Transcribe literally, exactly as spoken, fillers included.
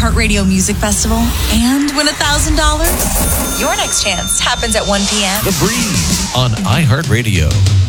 iHeartRadio Music Festival and win one thousand dollars? Your next chance happens at one p.m. The Breeze on iHeartRadio.